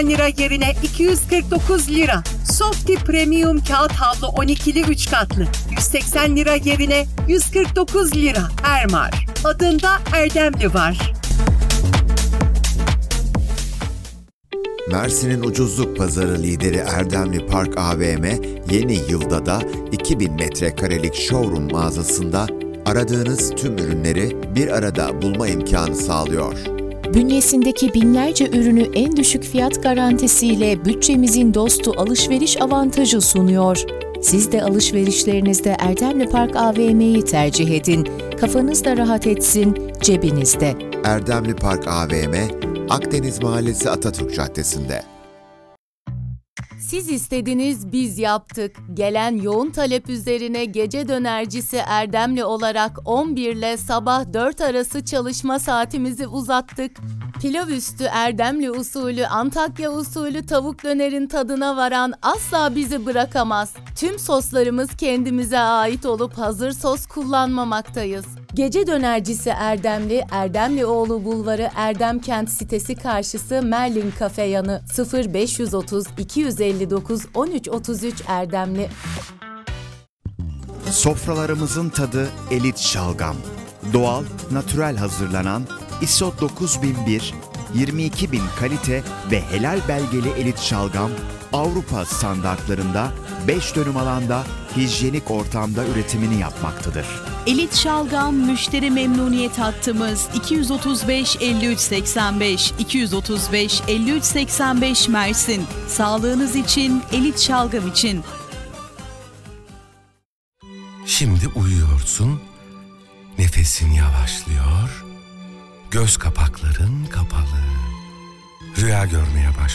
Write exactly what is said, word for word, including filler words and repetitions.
lira yerine iki yüz kırk dokuz lira. Softy Premium kağıt havlu on ikili üç katlı yüz seksen lira yerine yüz kırk dokuz lira. Ermar. Adında Erdemli var. Mersin'in ucuzluk pazarı lideri Erdemli Park A V M, yeni yılda da iki bin metrekarelik showroom mağazasında aradığınız tüm ürünleri bir arada bulma imkanı sağlıyor. Bünyesindeki binlerce ürünü en düşük fiyat garantisiyle bütçemizin dostu alışveriş avantajı sunuyor. Siz de alışverişlerinizde Erdemli Park A V M'yi tercih edin. Kafanız da rahat etsin, cebinizde. Erdemli Park A V M, Akdeniz Mahallesi Atatürk Caddesi'nde. Siz istediniz, biz yaptık. Gelen yoğun talep üzerine gece dönercisi Erdemli olarak on bir ile sabah dört arası çalışma saatimizi uzattık. Pilav üstü Erdemli usulü, Antakya usulü tavuk dönerin tadına varan asla bizi bırakamaz. Tüm soslarımız kendimize ait olup hazır sos kullanmamaktayız. Gece dönercisi Erdemli, Erdemlioğlu Bulvarı Erdemkent sitesi karşısı Merlin Kafe yanı sıfır beş yüz otuz iki yüz elli dokuz on üç otuz üç Erdemli. Sofralarımızın tadı elit şalgam. Doğal, natürel hazırlanan I S O dokuz bin bir, yirmi iki bin kalite ve helal belgeli elit şalgam Avrupa standartlarında beş dönüm alanda hijyenik ortamda üretimini yapmaktadır. Elit şalgam müşteri memnuniyet hattımız iki yüz otuz beş elli üç seksen beş iki yüz otuz beş elli üç seksen beş Mersin. Sağlığınız için, elit şalgam için. Şimdi uyuyorsun, nefesin yavaşlıyor, göz kapakların kapalı. Rüya görmeye başlıyorsun.